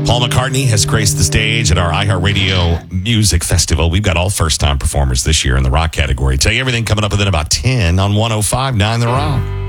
Paul McCartney has graced the stage at our iHeartRadio Music Festival. We've got all first-time performers this year in the rock category. Tell you everything coming up within about 10 on 105.9 The Rock.